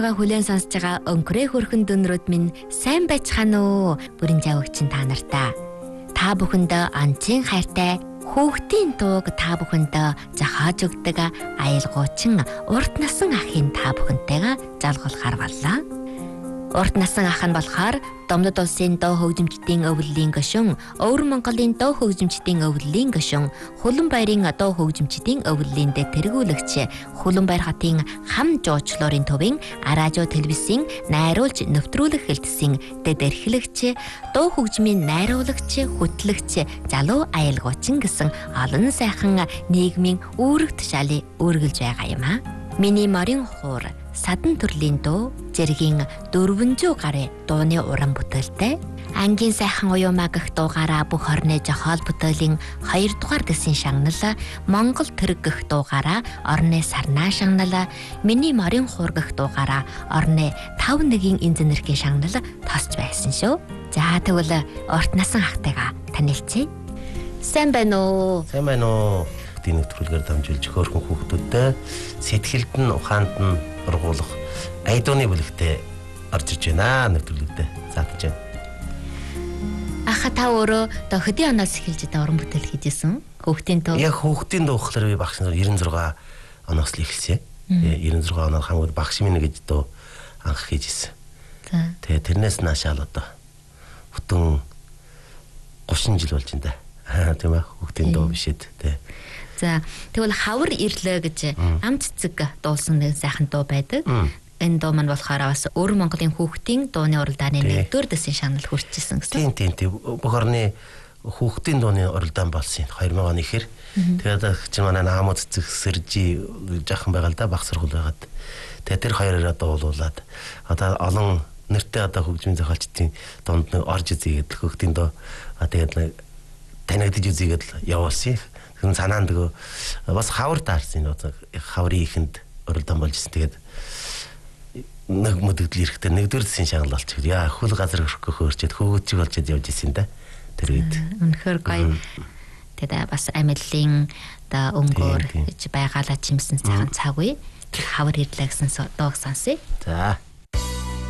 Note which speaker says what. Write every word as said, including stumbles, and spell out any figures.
Speaker 1: радиогаа хүлээн сонсож байгаа өнкөрөө хөрхөн дүнрүүд минь сайн байцгаана уу? Бүрэн завгчин та нартаа. Та бүхэндээ анцын хайртай хүүхдийн дууг та бүхэндээ зохиож өгдөг аялгуучин урт насан ахын та бүхэнтэйгээ залгуулахар боллоо. Урт насан ах нь болохоор Домдод улсын доо хөгжимчдийн өвлөлийн гишүүн, Өвөр Монголын доо хөгжимчдийн өвлөлийн гишүүн, Хуланбаярын доо хөгжимчдийн өвлөлийн дэд тэргүүлэгч, Хуланбаяр хотын хам жуучлуурын төвийн радио телевизийн найруулж нэвтрүүлэх хэлтсийн дэд эрхлэгч, доо хөгжмийн найруулагч, хөтлөгч, залуу аялгуучин гэсэн олон сайхан нийгмийн үүрэг тушаалыг үргэлж байгаа юм а. Миний морин хуур садан төрлийн дуу зэргийн дөрвөн зуун гаруй дууны уран бүтээлтэй ангийн сайхан уюумаа гэх дуугаараа бүх орны зохиол бүтээлийн хоёр дугаар дэсийн шагнал, Монгол тэрэг гэх дуугаараа орны сарнаа шагнал, миний морин хуур гэх дуугаараа орны тав нэгийн инженерийн шагнал тосч байсан шүү. За тэгвэл урт насан ахтайгаа танилцъя. Сайн байна уу?
Speaker 2: Сайн байна уу? Дийн нэвтрүүлгээр дамжуулж хөөрхөн хүүхдүүдтэй сэтгэлд нь ухаанд нь ургуулах айдууны бүлэгтээ орж иж байна нэвтрүүлэгтээ заатж байна.
Speaker 1: Аха та өөрөө хөдөө оноос эхэлж та уран бүтээл хийжсэн хүүхдийн дуу.
Speaker 2: Яг хүүхдийн дуу болохоор би багш нар девяносто шесть оноос л эхэлсэн. девяносто шесть оноор хамгийн багш минь гэж дуу анх хийжсэн.
Speaker 1: За.
Speaker 2: Тэгээ тэрнээс наашаал одоо бүтэн тридцать жил болж байна да. Тийм ээ хүүхдийн дуу бишэд тий.
Speaker 1: За тэгвэл хавар ирлээ гэж ам цэцэг дуулсан нэг сайхан дуу байдаг. Энэ дуу маань болохоор бас Өвөр Монголын хүүхдийн дууны уралдааны нэгдүгээр дэсийн шагнал хүрчээсэн гэсэн.
Speaker 2: Тийм тийм тийм бүх орны хүүхдийн дууны уралдаан болсон хоёр мянган оны ихэр. Тэгээд чи манай наамууд цэцэг сэржи жаахан байгаа л да баг сургууль байгаад. Тэгээд тэр хоёроо дуулуулад одоо олон нэртэй одоо хөгжмийн зохиолчдын донд нэг орж үзье гэдэг хүүхдийн дуу. Тэгээд нэг танигдж үзье гэдэл явуулсан. Хүн санаанд нөгөө бас хавар таарсан одоо хаврын ихэнд уралдаан болж ирсэн. Тэгээд нэг мөдөгдөл ирэхдээ нэгдүгээр дэсийн шагнал болчих. Яа хөл газар өрхөх өөрчөд хөөгчиг болж явж ирсэн да. Тэр үед.
Speaker 1: Үнэхээр гоё. Тэгээд бас амиллын да өнгөөр гэж байгаалаа чимсэн цагаан цаг үе хавар ирлээ гэсэн дууг сонсъё.
Speaker 2: За.